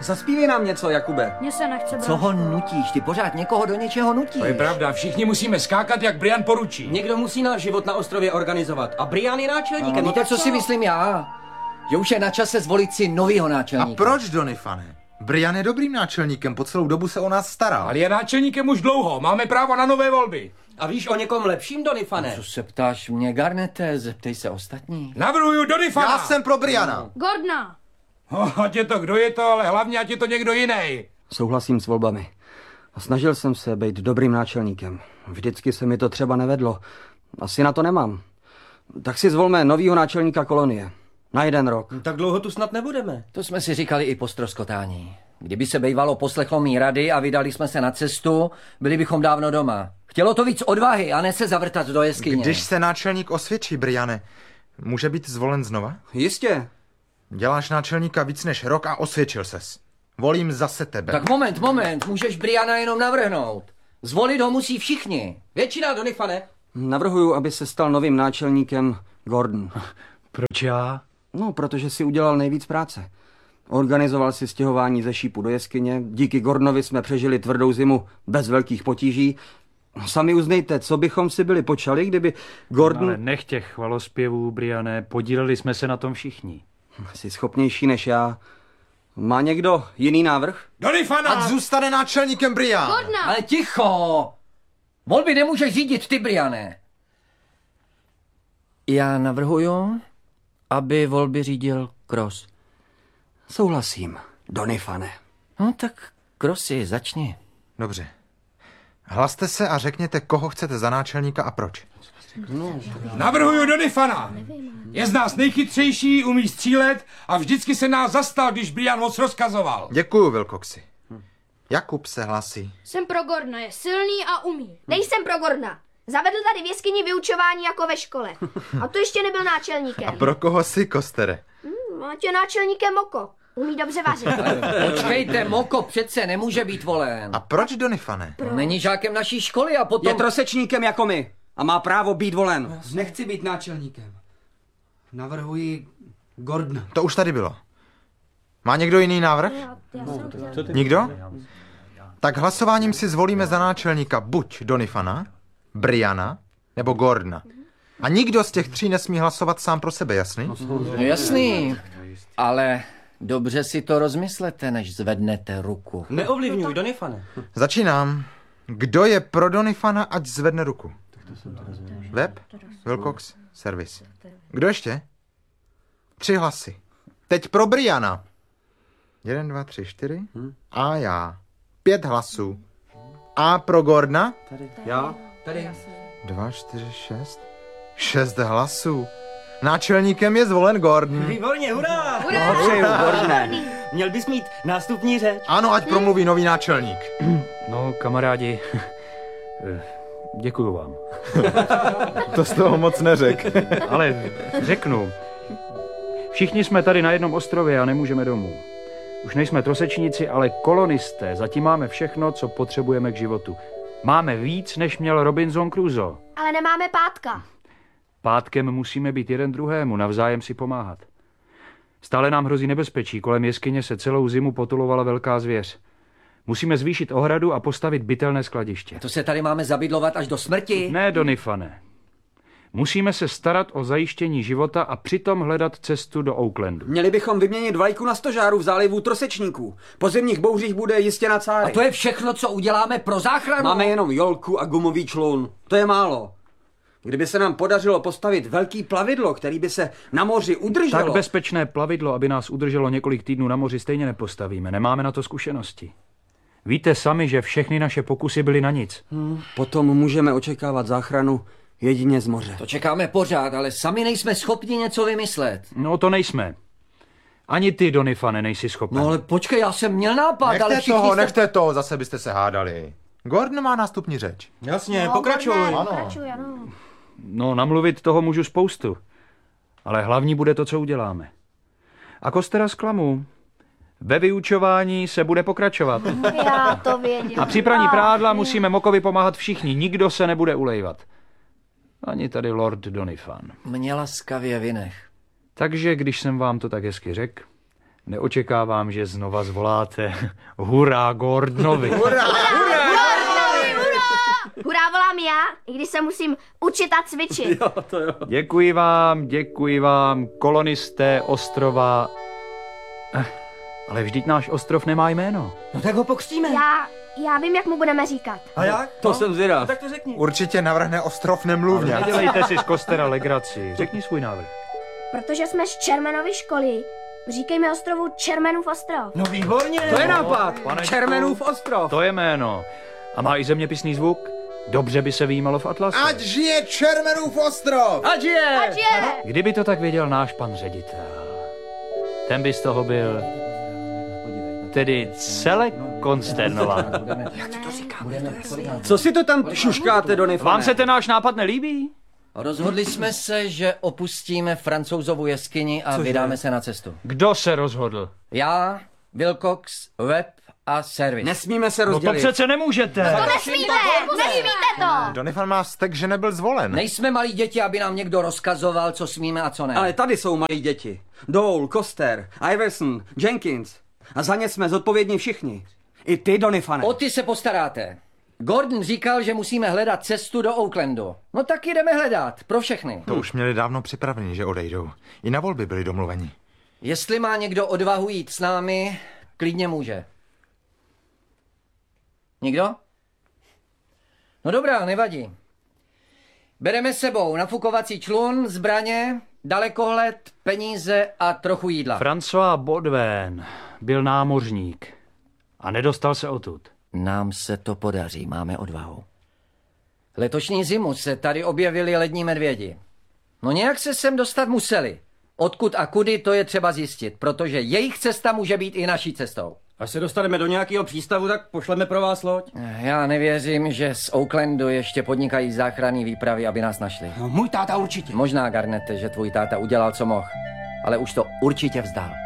Zaspívej nám něco, Jakube. Mně se nechce, Co ho nutíš? Ty pořád někoho do něčeho nutíš. To je pravda, všichni musíme skákat, jak Brian poručí. Někdo musí náš život na ostrově organizovat. A Brian je náčelníkem. Víte, co si myslím já? Že už je na čase zvolit si novýho náčelníka. A proč, Donifane? Brian je dobrým náčelníkem, po celou dobu se o nás stará. Ale je náčelníkem už dlouho, máme právo na nové volby. A víš o někom lepším, Donifane? Co se ptáš mě, Garnete? Zeptej se ostatní. Navrhuju Donifana. Já jsem pro Briana. Gordona. Ať je to, kdo je to, ale hlavně ať je to někdo jiný. Souhlasím s volbami. A snažil jsem se být dobrým náčelníkem. Vždycky se mi to třeba nevedlo. Asi na to nemám. Tak si zvolme novýho náčelníka kolonie. Na 1 rok. Tak dlouho tu snad nebudeme. To jsme si říkali i po ztroskotání. Kdyby se bývalo poslechlo mý rady a vydali jsme se na cestu, byli bychom dávno doma. Chtělo to víc odvahy a ne se zavrtat do jeskyně. Když se náčelník osvědčí, Briane, může být zvolen znova? Jistě. Děláš náčelníka víc než rok a osvědčil ses. Volím zase tebe. Tak moment, můžeš Briana jenom navrhnout. Zvolit ho musí všichni. Většina, Donifane. Navrhuju, aby se stal novým náčelníkem Gordon. Proč já? No, protože si udělal nejvíc práce. Organizoval si stěhování ze šípu do jeskyně. Díky Gordonovi jsme přežili tvrdou zimu bez velkých potíží. Sami uznejte, co bychom si byli počali, kdyby Gordon... Ale nech těch chvalospěvů, Briane, podíleli jsme se na tom všichni. Jsi schopnější než já. Má někdo jiný návrh? Donifana! Ať zůstane náčelníkem Brian. Gordona. Ale ticho! Volby nemůžeš řídit ty, Briane. Já navrhuju, aby volby řídil Cross. Souhlasím, Donifane. No tak Crossy, začni. Dobře. Hlaste se a řekněte, koho chcete za náčelníka a proč. Navrhuju Donifana. Je z nás nejchytřejší, umí střílet a vždycky se nás zastal, když Brian moc rozkazoval. Děkuju, Wilcoxy. Jakub se hlásí. Jsem pro Gordona, je silný a umí. Nejsem pro Gordona. Zavedl tady v jeskyni vyučování jako ve škole. A to ještě nebyl náčelníkem. A pro koho jsi, Kostere? Ať je náčelníkem Moko. Umí dobře vařit. Počkejte, Moko přece nemůže být volen. A proč, Donifane? Není žákem naší školy a potom... Je trosečníkem jako my a má právo být volen. Nechci být náčelníkem. Navrhuji Gordona. To už tady bylo. Má někdo jiný návrh? Nikdo? Tak hlasováním si zvolíme za náčelníka buď Donifana, Briana nebo Gordona. A nikdo z těch 3 nesmí hlasovat sám pro sebe, jasný? No jasný, ale dobře si to rozmyslete, než zvednete ruku. Neovlivňuj, Donifane. Začínám. Kdo je pro Donifana, ať zvedne ruku. Web, Wilcox, servis. Kdo ještě? 3 hlasy. Teď pro Briana. 1, 2, 3, 4. A já. 5 hlasů. A pro Gordona? Já? Tady. 2, 4, 6. 6 hlasů. Náčelníkem je zvolen Gordon. Výborně, hurá! Přeju, Gordone. Měl bys mít nástupní řeč. Ano, ať promluví nový náčelník. No, kamarádi, děkuju vám. To z toho moc neřek. Ale řeknu, všichni jsme tady na jednom ostrově a nemůžeme domů. Už nejsme trosečníci, ale kolonisté. Zatím máme všechno, co potřebujeme k životu. Máme víc, než měl Robinson Crusoe. Ale nemáme pátka. Pátkem musíme být jeden druhému, navzájem si pomáhat. Stále nám hrozí nebezpečí, kolem jeskyně se celou zimu potulovala velká zvěř. Musíme zvýšit ohradu a postavit bytelné skladiště. To se tady máme zabydlovat až do smrti? Ne, Donifane. Musíme se starat o zajištění života a přitom hledat cestu do Oaklandu. Měli bychom vyměnit vlajku na stožáru v zálivu trosečníků. Po zimních bouřích bude jistě na cáry. A to je všechno, co uděláme pro záchranu? Máme jenom jolku a gumový člun. To je málo. Kdyby se nám podařilo postavit velký plavidlo, který by se na moři udrželo... Tak bezpečné plavidlo, aby nás udrželo několik týdnů na moři, stejně nepostavíme. Nemáme na to zkušenosti. Víte sami, že všechny naše pokusy byly na nic. Potom můžeme očekávat záchranu jedině z moře. To čekáme pořád, ale sami nejsme schopni něco vymyslet. No to nejsme. Ani ty, Donifane, nejsi schopen. No ale počkej, já jsem měl nápad, ale všichni jste... Nechte toho, zase byste se hádali. Gordon má nástupní řeč. Jasně, pokračuj. Pokračuj, ano. No, namluvit toho můžu spoustu. Ale hlavní bude to, co uděláme. A Kostera zklamu. Ve vyučování se bude pokračovat. Já to věděl. A při praní prádla musíme Mokovi pomáhat všichni. Nikdo se nebude ulejvat. Ani tady Lord Donifan. Mě laskavě vynech. Takže, když jsem vám to tak hezky řekl, Neočekávám, že znova zvoláte hurá Gordonovi. Hurá volám já, i když se musím učit a cvičit. Děkuji vám, kolonisté ostrova. Ale vždyť náš ostrov nemá jméno. No tak ho pokřtíme. Já vím, jak mu budeme říkat. A jak? To jsem zvědav. No, tak to řekni. Určitě navrhne ostrov Nemluvňat. Nedělejte si z Kostera legraci. Řekni svůj návrh. Protože jsme z Čermenovy školy, říkejme ostrovu Čermenův ostrov. No výborně. To je nápad. Panečku, Čermenův ostrov. To je jméno. A má i zeměpisný zvuk? Dobře by se výjímalo v atlase. Ať žije Čermenův ostrov! Ať je! Kdyby to tak věděl náš pan ředitel, ten by z toho byl tedy celé konsternován. Co si to tam šuškáte, Donifane? Vám se ten náš nápad nelíbí? Rozhodli jsme se, že opustíme Francouzovu jeskyni a vydáme se na cestu. Kdo se rozhodl? Já, Wilcox, Webb a Service. Nesmíme se No to rozdělit. přece nemůžete. To nesmíte to! Donifan má vztek, že nebyl zvolen. Nejsme malí děti, aby nám někdo rozkazoval, co smíme a co ne. Ale tady jsou malí děti. Dole, Koster, Iverson, Jenkins. A za ně jsme zodpovědní všichni. I ty, Donifane. O ty se postaráte. Gordon říkal, že musíme hledat cestu do Oaklandu. No tak jdeme hledat, pro všechny. To už měli dávno připravený, že odejdou. I na volby byli domluveni. Jestli má někdo odvahu jít s námi, klidně může. Nikdo? No dobrá, nevadí. Bereme s sebou nafukovací člun, zbraně, dalekohled, peníze a trochu jídla. François Baudouin byl námořník a nedostal se odtud. Nám se to podaří, máme odvahu. Letošní zimu se tady objevili lední medvědi. No nějak se sem dostat museli. Odkud a kudy, to je třeba zjistit, protože jejich cesta může být i naší cestou. Až se dostaneme do nějakého přístavu, tak pošleme pro vás loď. Já nevěřím, že z Oaklandu ještě podnikají záchranné výpravy, aby nás našli. No, můj táta určitě. Možná, Garnete, že tvůj táta udělal, co mohl, ale už to určitě vzdal.